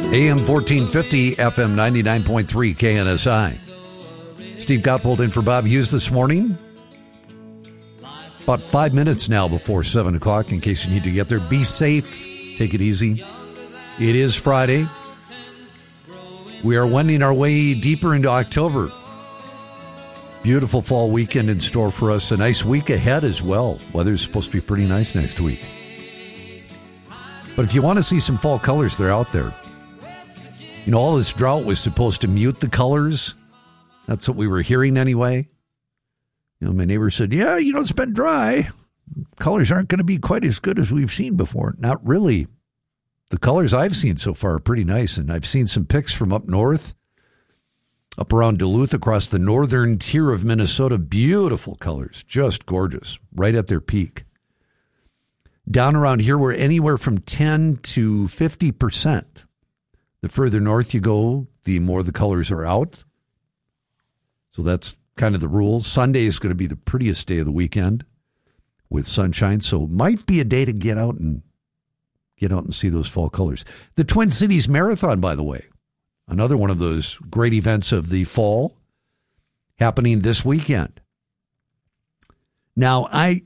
AM 1450, FM 99.3 KNSI. Steve Gotpold in for Bob Hughes this morning. About 5 minutes now before 7 o'clock in case you need to get there. Be safe. Take it easy. It is Friday. We are wending our way deeper into October. Beautiful fall weekend in store for us. A nice week ahead as well. Weather's supposed to be pretty nice next week. But if you want to see some fall colors, they're out there. You know, all this drought was supposed to mute the colors. That's what we were hearing anyway. You know, my neighbor said, yeah, you know, it's been dry. Colors aren't going to be quite as good as we've seen before. Not really. The colors I've seen so far are pretty nice, and I've seen some pics from up north, up around Duluth, across the northern tier of Minnesota. Beautiful colors, just gorgeous, right at their peak. Down around here, we're anywhere from 10 to 50%. The further north you go, the more the colors are out. So that's kind of the rule. Sunday is going to be the prettiest day of the weekend with sunshine, so might be a day to get out and see those fall colors. The Twin Cities Marathon, by the way, another one of those great events of the fall, happening this weekend. Now,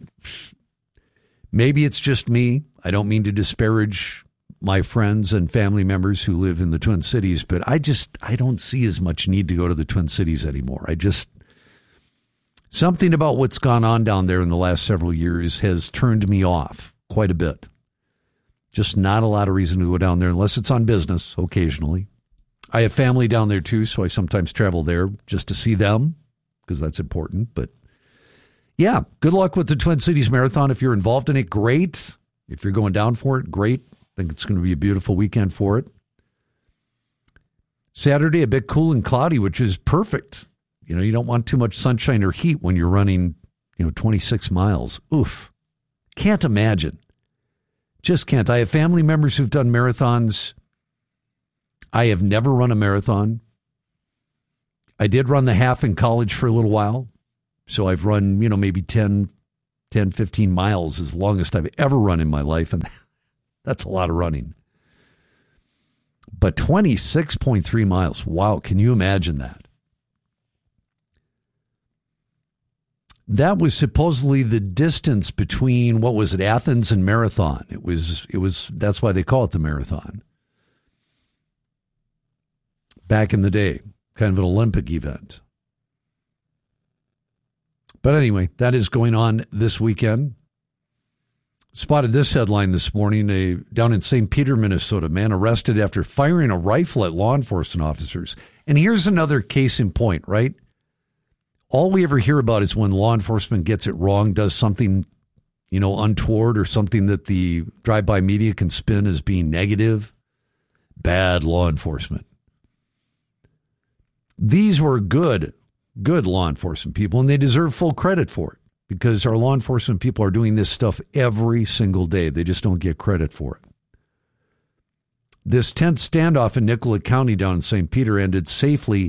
maybe it's just me. I don't mean to disparage my friends and family members who live in the Twin Cities, but I don't see as much need to go to the Twin Cities anymore. Something about what's gone on down there in the last several years has turned me off quite a bit. Just not a lot of reason to go down there unless it's on business occasionally. I have family down there too, so I sometimes travel there just to see them because that's important. But yeah, good luck with the Twin Cities Marathon. If you're involved in it, great. If you're going down for it, great. I think it's going to be a beautiful weekend for it. Saturday, a bit cool and cloudy, which is perfect. You know, you don't want too much sunshine or heat when you're running, 26 miles. Oof. Can't imagine. Just can't. I have family members who've done marathons. I have never run a marathon. I did run the half in college for a little while. So I've run, maybe 10, 15 miles is the longest I've ever run in my life. And that's a lot of running. But 26.3 miles. Wow. Can you imagine that? That was supposedly the distance between, what was it, Athens and Marathon. It was, that's why they call it the marathon. Back in the day, kind of an Olympic event. But anyway, that is going on this weekend. Spotted this headline this morning, down in St. Peter, Minnesota, man arrested after firing a rifle at law enforcement officers. And here's another case in point, right? All we ever hear about is when law enforcement gets it wrong, does something, untoward or something that the drive-by media can spin as being negative. Bad law enforcement. These were good law enforcement people, and they deserve full credit for it because our law enforcement people are doing this stuff every single day. They just don't get credit for it. This tense standoff in Nicollet County down in St. Peter ended safely.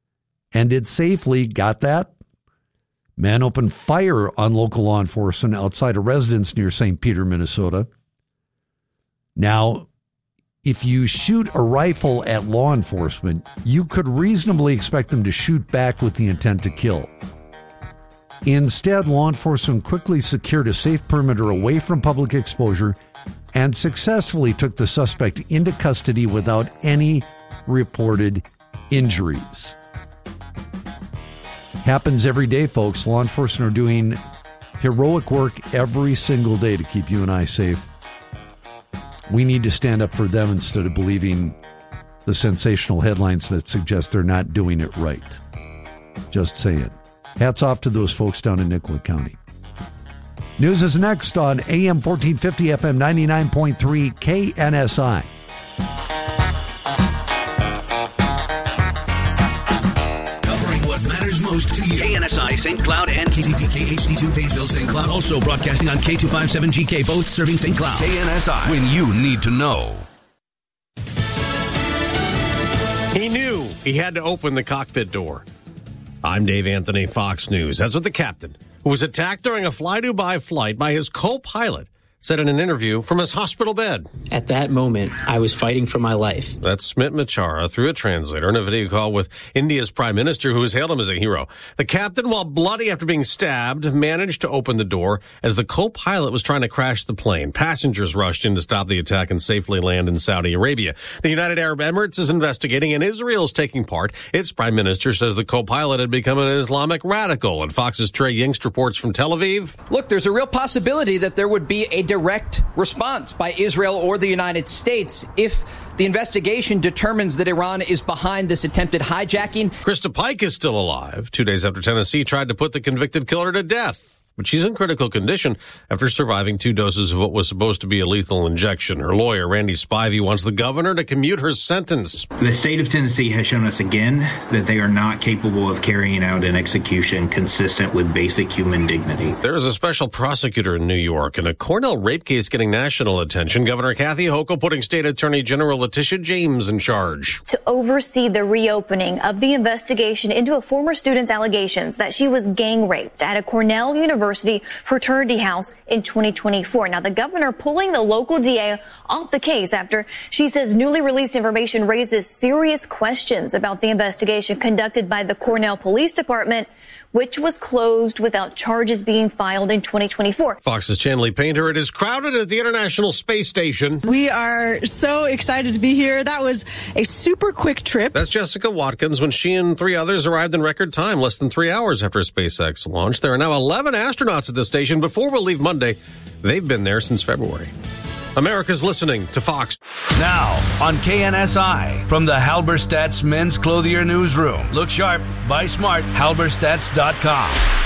Got that? Man opened fire on local law enforcement outside a residence near St. Peter, Minnesota. Now, if you shoot a rifle at law enforcement, you could reasonably expect them to shoot back with the intent to kill. Instead, law enforcement quickly secured a safe perimeter away from public exposure and successfully took the suspect into custody without any reported injuries. Happens every day, folks. Law enforcement are doing heroic work every single day to keep you and I safe. We need to stand up for them instead of believing the sensational headlines that suggest they're not doing it right. Just saying. Hats off to those folks down in Nicollet County. News is next on AM 1450, FM 99.3, KNSI. Most to you. KNSI, St. Cloud, and KCPK HD2 Painesville, St. Cloud. Also broadcasting on K257GK, both serving St. Cloud. KNSI, when you need to know. He knew he had to open the cockpit door. I'm Dave Anthony, Fox News. That's what the captain, who was attacked during a fly-Dubai flight by his co-pilot, said in an interview from his hospital bed. At that moment, I was fighting for my life. That's Smit Machara through a translator in a video call with India's prime minister, who has hailed him as a hero. The captain, while bloody after being stabbed, managed to open the door as the co-pilot was trying to crash the plane. Passengers rushed in to stop the attack and safely land in Saudi Arabia. The United Arab Emirates is investigating, and Israel is taking part. Its prime minister says the co-pilot had become an Islamic radical. And Fox's Trey Yingst reports from Tel Aviv. Look, there's a real possibility that there would be a direct response by Israel or the United States if the investigation determines that Iran is behind this attempted hijacking. Krista Pike is still alive 2 days after Tennessee tried to put the convicted killer to death. But she's in critical condition after surviving 2 doses of what was supposed to be a lethal injection. Her lawyer, Randy Spivey, wants the governor to commute her sentence. The state of Tennessee has shown us again that they are not capable of carrying out an execution consistent with basic human dignity. There's a special prosecutor in New York and a Cornell rape case getting national attention. Governor Kathy Hochul putting State Attorney General Letitia James in charge to oversee the reopening of the investigation into a former student's allegations that she was gang raped at a Cornell University fraternity house in 2024. Now, the governor pulling the local DA off the case after she says newly released information raises serious questions about the investigation conducted by the Cornell Police Department, which was closed without charges being filed in 2024. Fox's Chanley Painter. It is crowded at the International Space Station. We are so excited to be here. That was a super quick trip. That's Jessica Watkins when she and 3 others arrived in record time, less than 3 hours after SpaceX launched. There are now 11 astronauts at the station. Before we'll leave Monday, they've been there since February. America's listening to Fox. Now on KNSI from the Halberstadt's Men's Clothier Newsroom. Look sharp, buy smart, halberstadts.com.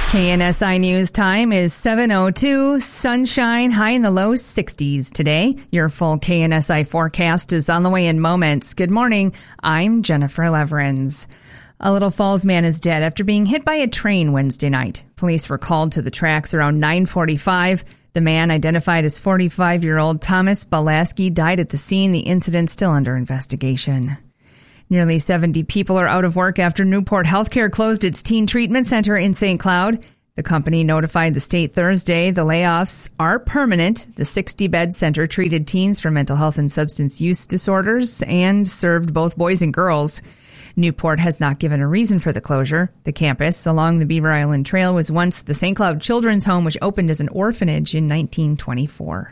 KNSI News time is 7:02. Sunshine, high in the low 60s today. Your full KNSI forecast is on the way in moments. Good morning. I'm Jennifer Leverins. A Little Falls man is dead after being hit by a train Wednesday night. Police were called to the tracks around 9:45. The man, identified as 45-year-old Thomas Balaski, died at the scene. The incident still under investigation. Nearly 70 people are out of work after Newport Healthcare closed its teen treatment center in St. Cloud. The company notified the state Thursday the layoffs are permanent. The 60-bed center treated teens for mental health and substance use disorders and served both boys and girls. Newport has not given a reason for the closure. The campus along the Beaver Island Trail was once the St. Cloud Children's Home, which opened as an orphanage in 1924.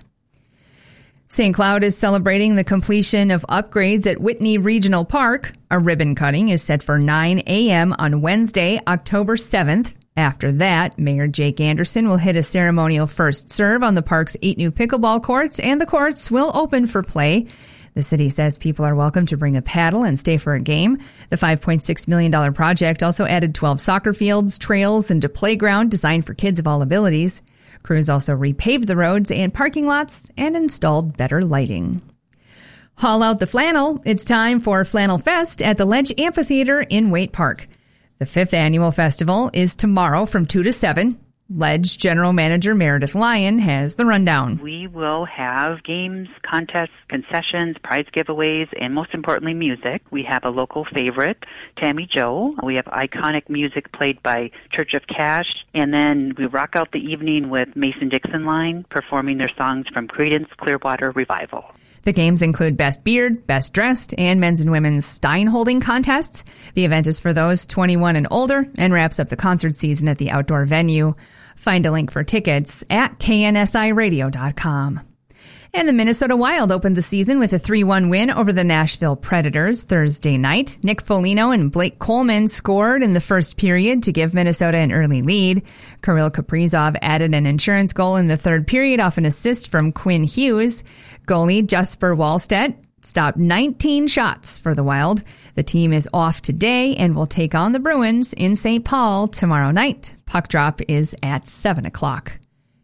St. Cloud is celebrating the completion of upgrades at Whitney Regional Park. A ribbon cutting is set for 9 a.m. on Wednesday, October 7th. After that, Mayor Jake Anderson will hit a ceremonial first serve on the park's 8 new pickleball courts, and the courts will open for play. The city says people are welcome to bring a paddle and stay for a game. The $5.6 million project also added 12 soccer fields, trails, and a playground designed for kids of all abilities. Crews also repaved the roads and parking lots and installed better lighting. Haul out the flannel. It's time for Flannel Fest at the Ledge Amphitheater in Waite Park. The 5th annual festival is tomorrow from 2 to 7. Ledge General Manager Meredith Lyon has the rundown. We will have games, contests, concessions, prize giveaways, and most importantly, music. We have a local favorite, Tammy Joe. We have iconic music played by Church of Cash. And then we rock out the evening with Mason-Dixon Line performing their songs from Creedence Clearwater Revival. The games include Best Beard, Best Dressed, and men's and women's stein holding contests. The event is for those 21 and older and wraps up the concert season at the outdoor venue. Find a link for tickets at KNSIRadio.com. And the Minnesota Wild opened the season with a 3-1 win over the Nashville Predators Thursday night. Nick Foligno and Blake Coleman scored in the first period to give Minnesota an early lead. Kirill Kaprizov added an insurance goal in the third period off an assist from Quinn Hughes. Goalie Jesper Wallstedt stopped 19 shots for the Wild. The team is off today and will take on the Bruins in St. Paul tomorrow night. Puck drop is at 7 o'clock.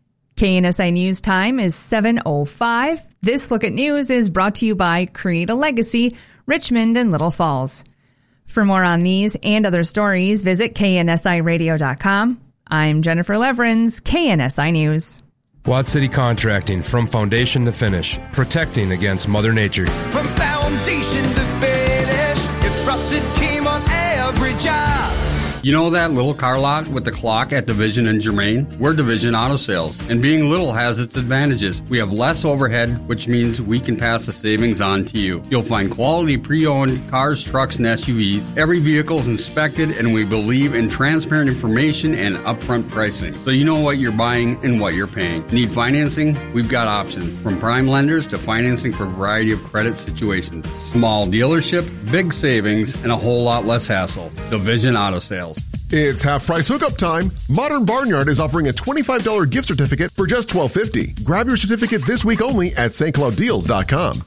KNSI News time is 7:05. This Look at News is brought to you by Create a Legacy, Richmond and Little Falls. For more on these and other stories, visit KNSIRadio.com. I'm Jennifer Leverins, KNSI News. Quad City Contracting, from foundation to finish, protecting against Mother Nature. From foundation to finish, your trusted team on every job. You know that little car lot with the clock at Division and Germain? We're Division Auto Sales, and being little has its advantages. We have less overhead, which means we can pass the savings on to you. You'll find quality pre-owned cars, trucks, and SUVs. Every vehicle is inspected, and we believe in transparent information and upfront pricing, so you know what you're buying and what you're paying. Need financing? We've got options, from prime lenders to financing for a variety of credit situations. Small dealership, big savings, and a whole lot less hassle. Division Auto Sales. It's half-price hookup time. Modern Barnyard is offering a $25 gift certificate for just $12.50. Grab your certificate this week only at stclouddeals.com.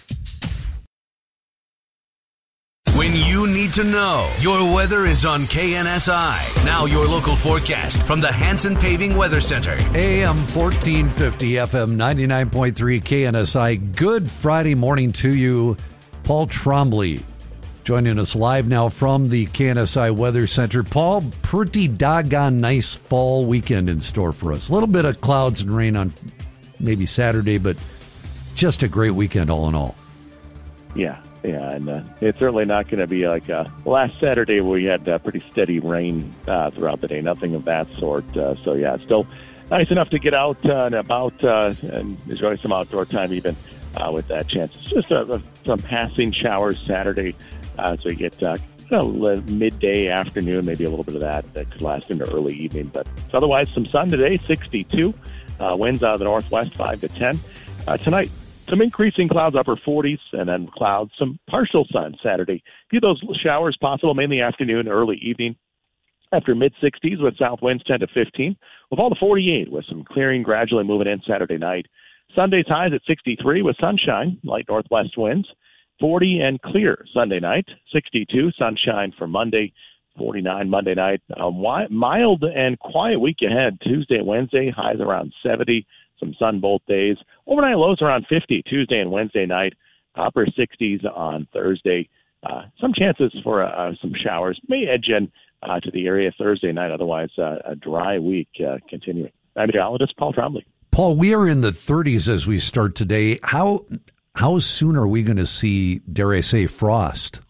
When you need to know, your weather is on KNSI. Now your local forecast from the Hanson Paving Weather Center. AM 1450, FM 99.3 KNSI. Good Friday morning to you. Paul Trombley joining us live now from the KNSI Weather Center. Paul, pretty doggone nice fall weekend in store for us. A little bit of clouds and rain on maybe Saturday, but just a great weekend all in all. Yeah, and it's certainly not going to be like last Saturday where we had pretty steady rain throughout the day. Nothing of that sort. So, yeah, it's still nice enough to get out and about and enjoy some outdoor time even with that chance. It's just some passing showers Saturday. So you get midday, afternoon, maybe a little bit of that could last into early evening. But otherwise, some sun today, 62. Winds out of the northwest, 5 to 10. Tonight, some increasing clouds, upper 40s, and then clouds, some partial sun Saturday. A few of those showers possible, mainly afternoon, early evening. After mid-60s with south winds 10 to 15. We'll fall to 48 with some clearing gradually moving in Saturday night. Sunday's highs at 63 with sunshine, light northwest winds. 40 and clear Sunday night, 62, sunshine for Monday, 49 Monday night. Mild and quiet week ahead, Tuesday and Wednesday, highs around 70, some sun both days. Overnight lows around 50, Tuesday and Wednesday night, upper 60s on Thursday. Some chances for some showers may edge in to the area Thursday night, otherwise a dry week continuing. I'm meteorologist Paul Trombley. Paul, we are in the 30s as we start today. How soon are we going to see, dare I say, frost?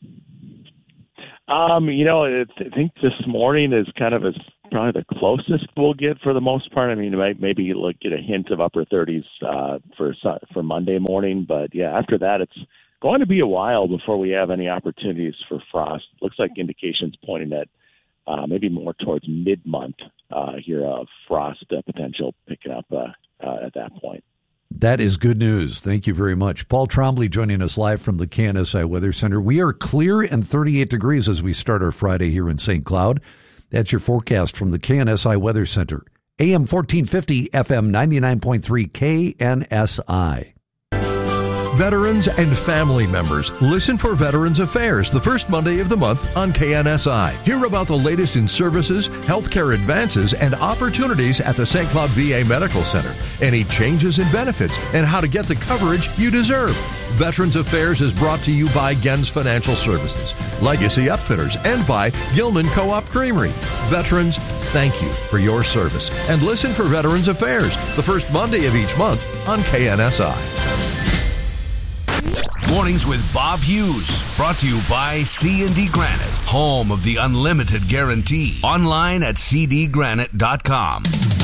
I think this morning is kind of probably the closest we'll get for the most part. I mean, maybe get a hint of upper 30s for Monday morning. But, yeah, after that, it's going to be a while before we have any opportunities for frost. Looks like indications pointing at maybe more towards mid-month here of frost potential picking up at that point. That is good news. Thank you very much. Paul Trombley joining us live from the KNSI Weather Center. We are clear and 38 degrees as we start our Friday here in St. Cloud. That's your forecast from the KNSI Weather Center. AM 1450, FM 99.3 KNSI. Veterans and family members, listen for Veterans Affairs the first Monday of the month on KNSI. Hear about the latest in services, healthcare advances, and opportunities at the St. Cloud VA Medical Center. Any changes in benefits and how to get the coverage you deserve. Veterans Affairs is brought to you by Gens Financial Services, Legacy Upfitters, and by Gilman Co-op Creamery. Veterans, thank you for your service. And listen for Veterans Affairs the first Monday of each month on KNSI. Mornings with Bob Hughes, brought to you by C&D Granite, home of the unlimited guarantee. Online at cdgranite.com.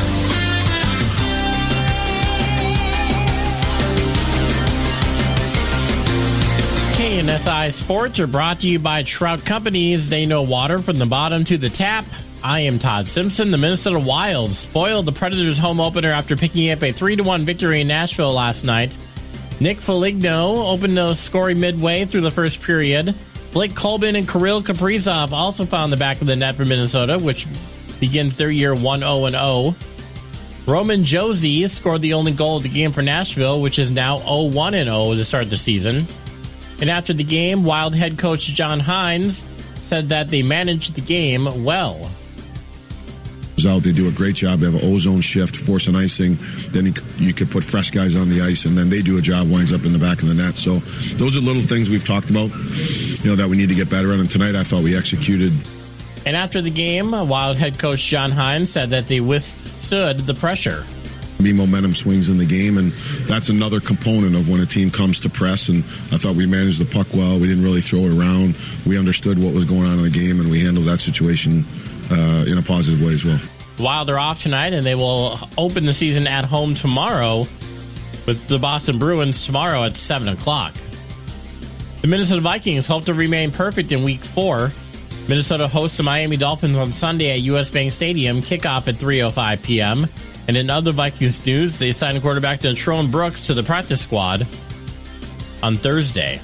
KNSI Sports are brought to you by Trout Companies. They know water from the bottom to the tap. I am Todd Simpson. The Minnesota Wild spoiled the Predators' home opener after picking up a 3-1 victory in Nashville last night. Nick Foligno opened the scoring midway through the first period. Blake Colbin and Kirill Kaprizov also found the back of the net for Minnesota, which begins their year 1-0-0. Roman Josi scored the only goal of the game for Nashville, which is now 0-1-0 to start the season. And after the game, Wild head coach John Hines said that they managed the game well. Out, they do a great job. They have an ozone shift, force an icing. Then you could put fresh guys on the ice, and then they do a job, winds up in the back of the net. So those are little things we've talked about, that we need to get better at. And tonight I thought we executed. And after the game, Wild head coach John Hines said that they withstood the pressure. Be momentum swings in the game, and that's another component of when a team comes to press. And I thought we managed the puck well. We didn't really throw it around. We understood what was going on in the game, and we handled that situation in a positive way as well. Wild are off tonight, and they will open the season at home tomorrow with the Boston Bruins tomorrow at 7 o'clock. The Minnesota Vikings hope to remain perfect in Week 4. Minnesota hosts the Miami Dolphins on Sunday at U.S. Bank Stadium, kickoff at 3:05 p.m., and in other Vikings news, they signed quarterback Natrone Brooks to the practice squad on Thursday.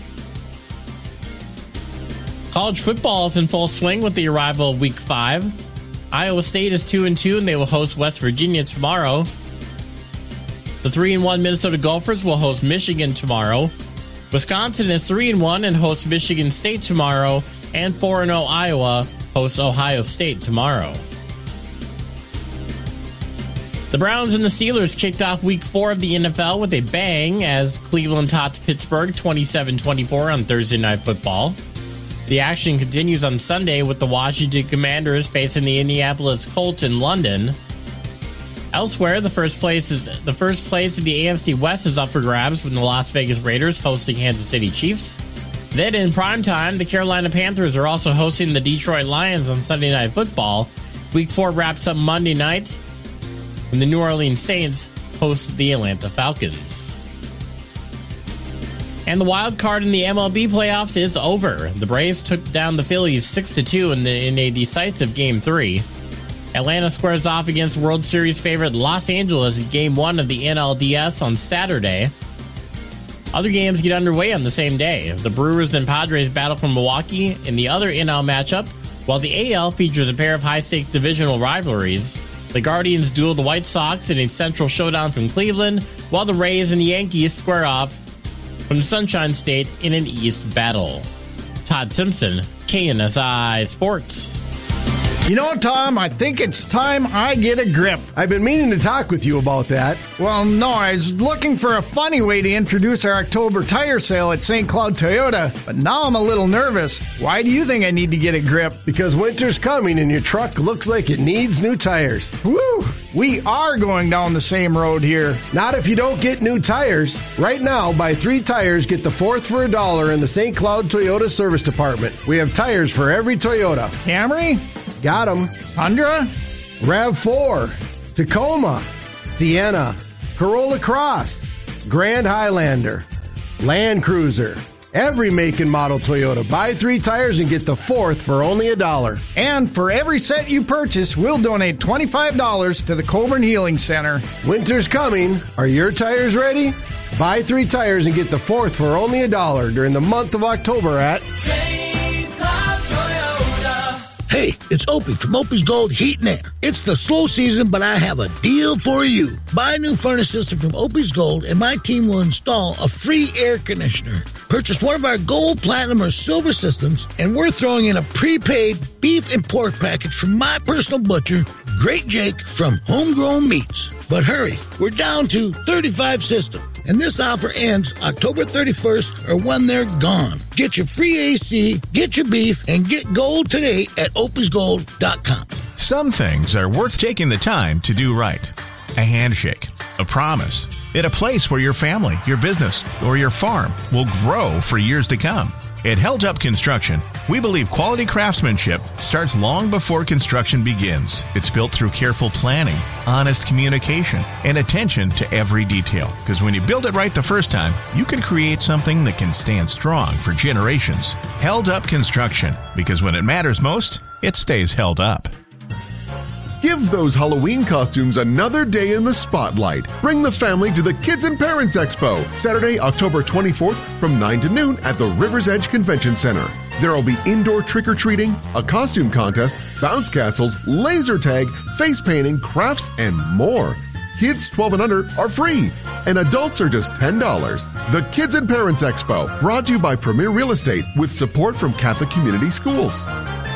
College football is in full swing with the arrival of Week 5. Iowa State is 2-2, and they will host West Virginia tomorrow. The 3-1 Minnesota Gophers will host Michigan tomorrow. Wisconsin is 3-1 and hosts Michigan State tomorrow, and 4-0 Iowa hosts Ohio State tomorrow. The Browns and the Steelers kicked off Week 4 of the NFL with a bang as Cleveland topped Pittsburgh 27-24 on Thursday Night Football. The action continues on Sunday with the Washington Commanders facing the Indianapolis Colts in London. Elsewhere, the first place in the AFC West is up for grabs when the Las Vegas Raiders host the Kansas City Chiefs. Then in primetime, the Carolina Panthers are also hosting the Detroit Lions on Sunday Night Football. Week 4 wraps up Monday night when the New Orleans Saints host the Atlanta Falcons. And the wild card in the MLB playoffs is over. The Braves took down the Phillies 6-2 in a decisive Game 3. Atlanta squares off against World Series favorite Los Angeles in Game 1 of the NLDS on Saturday. Other games get underway on the same day. The Brewers and Padres battle from Milwaukee in the other NL matchup, while the AL features a pair of high-stakes divisional rivalries. The Guardians duel the White Sox in a central showdown from Cleveland, while the Rays and the Yankees square off from the Sunshine State in an East battle. Todd Simpson, KNSI Sports. You know, Tom, I think it's time I get a grip. I've been meaning to talk with you about that. Well, no, I was looking for a funny way to introduce our October tire sale at St. Cloud Toyota, but now I'm a little nervous. Why do you think I need to get a grip? Because winter's coming and your truck looks like it needs new tires. Woo! We are going down the same road here. Not if you don't get new tires. Right now, buy 3 tires, get the 4th for $1 in the St. Cloud Toyota Service Department. We have tires for every Toyota. Camry? Got them. Tundra? RAV4, Tacoma, Sienna, Corolla Cross, Grand Highlander, Land Cruiser. Every make and model Toyota. Buy 3 tires and get the 4th for only $1. And for every set you purchase, we'll donate $25 to the Coburn Healing Center. Winter's coming. Are your tires ready? Buy 3 tires and get the 4th for only $1 during the month of October at St. Cloud Toyota. Hey, it's Opie from Opie's Gold Heat and Air. It's the slow season, but I have a deal for you. Buy a new furnace system from Opie's Gold, and my team will install a free air conditioner. Purchase one of our gold, platinum, or silver systems, and we're throwing in a prepaid beef and pork package from my personal butcher, Great Jake from Homegrown Meats. But hurry, we're down to 35 systems, and this offer ends October 31st or when they're gone. Get your free AC, get your beef, and get gold today at opiesgold.com. Some things are worth taking the time to do right. A handshake, a promise, at a place where your family, your business, or your farm will grow for years to come. At Held Up Construction, we believe quality craftsmanship starts long before construction begins. It's built through careful planning, honest communication, and attention to every detail. Because when you build it right the first time, you can create something that can stand strong for generations. Held Up Construction, because when it matters most, it stays held up. Give those Halloween costumes another day in the spotlight. Bring the family to the Kids and Parents Expo, Saturday, October 24th from 9 to noon at the River's Edge Convention Center. There will be indoor trick-or-treating, a costume contest, bounce castles, laser tag, face painting, crafts, and more. Kids 12 and under are free, and adults are just $10. The Kids and Parents Expo, brought to you by Premier Real Estate with support from Catholic Community Schools.